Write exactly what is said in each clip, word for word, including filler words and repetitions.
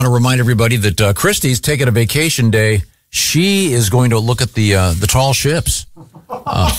I want to remind everybody that uh, Christy's taking a vacation day. She is going to look at the uh, the tall ships. Uh,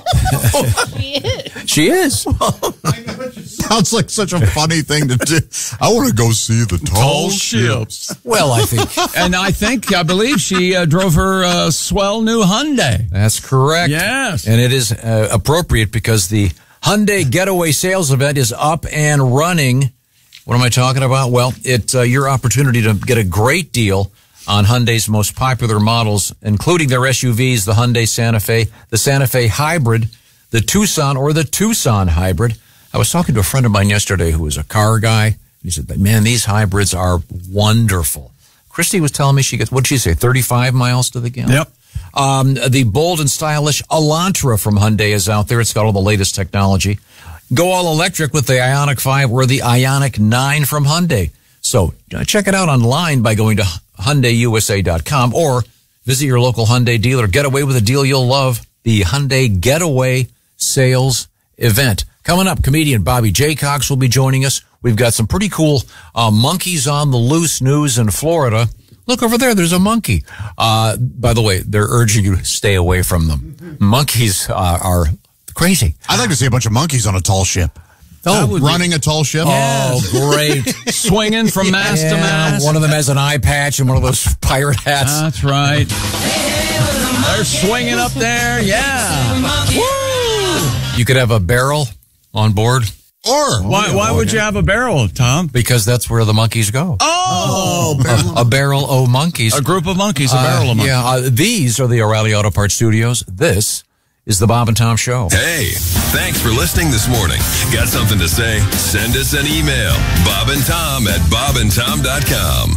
She is. she is. Sounds like such a funny thing to do. I want to go see the tall, Tall ships. ships. Well, I think And I think, I believe she uh, drove her uh, swell new Hyundai. that's correct. Yes. And it is uh, appropriate because the Hyundai Getaway Sales Event is up and running. What am I talking about? Well, it's uh, your opportunity to get a great deal on Hyundai's most popular models, including their S U Vs, the Hyundai Santa Fe, the Santa Fe Hybrid, the Tucson, or the Tucson Hybrid. I was talking to a friend of mine yesterday who was a car guy. He said, man, these hybrids are wonderful. Christy was telling me she gets, what did she say, thirty-five miles to the gallon? Yep. Um, the bold and stylish Elantra from Hyundai is out there. It's got all the latest technology. Go all electric with the Ioniq five or the Ioniq nine from Hyundai. So uh, check it out online by going to Hyundai U S A dot com or visit your local Hyundai dealer. Get away with a deal you'll love. The Hyundai Getaway Sales Event. Coming up, comedian Bobby Jaycox will be joining us. We've got some pretty cool uh, monkeys on the loose news in Florida. Look over there, there's a monkey. Uh, by the way, they're urging you to stay away from them. Monkeys uh, are crazy. I'd like to see a bunch of monkeys on a tall ship. Oh, running a tall ship. Oh, great. Swinging from mast to Yeah, mast. one of them has an eye patch and one of those pirate hats. That's right. They're swinging up there. Yeah. Woo! You could have a barrel on board Or Why, why would you have a barrel, Tom? because that's where the monkeys go. Oh, A, a barrel o' monkeys. a group of monkeys, a barrel of monkeys. Yeah, uh, these are the O'Reilly Auto Parts Studios. This is the Bob and Tom Show. Hey, thanks for listening this morning. Got something to say? Send us an email. Bob and Tom at bob and tom dot com.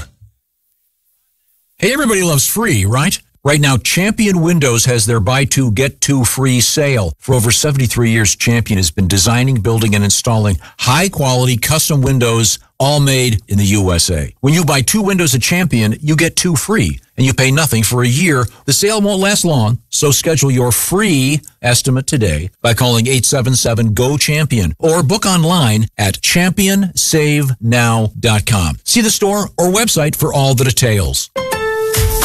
Hey, everybody loves free, right? Right now, Champion Windows has their buy two, get two free sale. For over seventy-three years, Champion has been designing, building, and installing high-quality custom windows, all made in the U S A. When you buy two windows at Champion, you get two free, and you pay nothing for a year. The sale won't last long, so schedule your free estimate today by calling eight seven seven, G O, CHAMPION or book online at champion save now dot com. See the store or website for all the details.